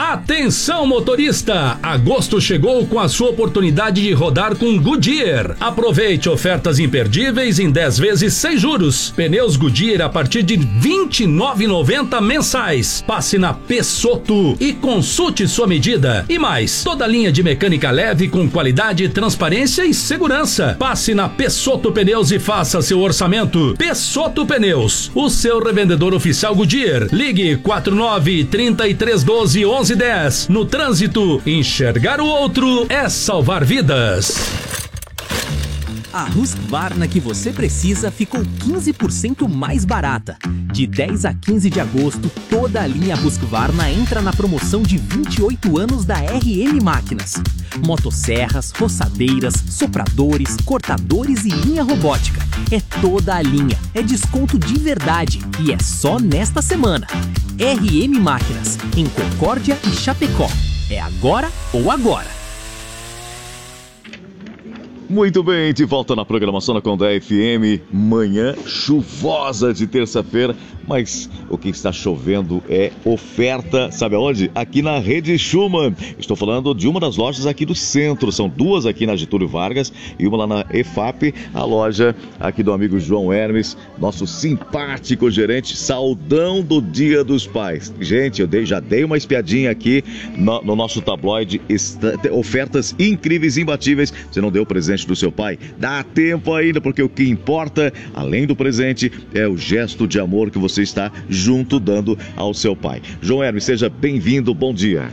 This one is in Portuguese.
Atenção, motorista! Agosto chegou com a sua oportunidade de rodar com Goodyear. Aproveite ofertas imperdíveis em 10 vezes sem juros. Pneus Goodyear a partir de R$ 29,90 mensais. Passe na Pessotto e consulte sua medida. E mais, toda linha de mecânica leve com qualidade, transparência e segurança. Passe na Pessotto Pneus e faça seu orçamento. Pessotto Pneus, o seu revendedor oficial Goodyear. Ligue 49-3312-1110. No trânsito, enxergar o outro é salvar vidas. A Husqvarna que você precisa ficou 15% mais barata. De 10 a 15 de agosto, toda a linha Husqvarna entra na promoção de 28 anos da RM Máquinas. Motosserras, roçadeiras, sopradores, cortadores e linha robótica. É toda a linha, é desconto de verdade e é só nesta semana. RM Máquinas, em Concórdia e Chapecó. É agora ou agora. Muito bem, de volta na programação da Condé FM, manhã chuvosa de terça-feira, mas o que está chovendo é oferta, sabe aonde? Aqui na Rede Schumann. Estou falando de uma das lojas aqui do centro, são duas aqui na Getúlio Vargas e uma lá na EFAP, a loja aqui do amigo João Hermes, nosso simpático gerente, saudão do Dia dos Pais. Gente, eu já dei uma espiadinha aqui no nosso tabloide, ofertas incríveis, imbatíveis. Você não deu o presente do seu pai? Dá tempo ainda, porque o que importa, além do presente, é o gesto de amor que você está junto dando ao seu pai. João Hermes, seja bem-vindo, bom dia.